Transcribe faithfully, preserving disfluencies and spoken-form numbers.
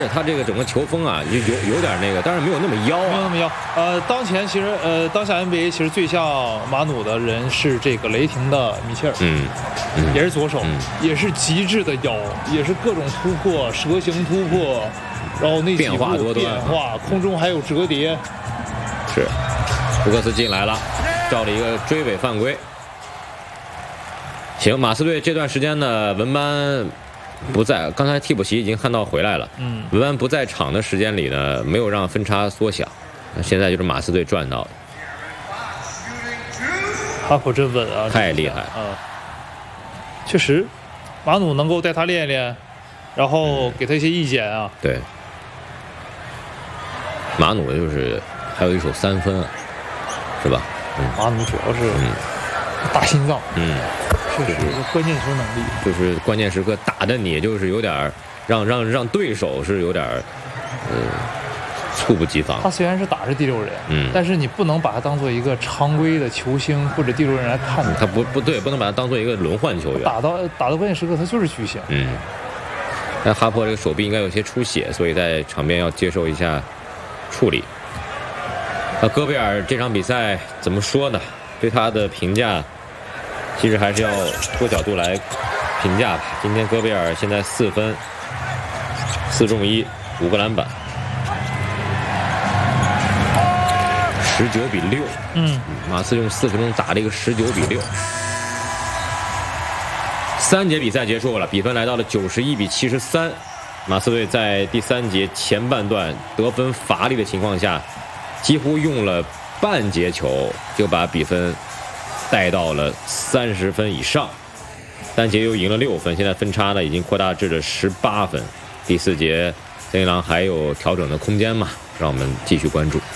他这个整个球风啊，就有有点那个，但是没有那么妖啊， 没有那么妖。呃，当前其实呃，当下 N B A 其实最像马努的人是这个雷霆的米切尔， 嗯，嗯也是左手， 嗯、 也是极致的妖，也是各种突破，蛇形突破，然后那几步变化多端， 变化，空中还有折叠。 是，福克斯进来了，照了一个追尾犯规。行，马刺队这段时间呢，文班不在，刚才替补席已经看到回来了。 嗯， 文班不在场的时间里呢，没有让分差缩小，那现在就是马刺队赚到的。 哈普真稳啊， 太厉害啊！确实，马努能够带他练练，然后给他一些意见啊。 对，马努就是还有一手三分，是吧？ 嗯、马努主要是大心脏， 嗯。 确实关键球能力， 就是关键时刻打的你就是有点让让让对手是有点呃猝不及防。 他虽然是打是第六人， 嗯， 但是你不能把他当做一个常规的球星或者第六人来看待。 他不不对，不能把他当做一个轮换球员。 打到打到关键时刻，他就是巨星。 嗯，但哈珀这个手臂应该有些出血，所以在场边要接受一下处理。那戈贝尔这场比赛怎么说呢？对他的评价。其实还是要多角度来评价吧。今天戈贝尔现在四分，四中一，五个篮板，十九比六。 嗯， 马刺用四分钟打了一个十九比六。三节比赛结束了，比分来到了九十一比七十三。马刺队在第三节前半段得分乏力的情况下，几乎用了半节球就把比分带到了三十分以上，单节又赢了六分，现在分差呢已经扩大至了十八分。第四节森林狼还有调整的空间嘛？让我们继续关注。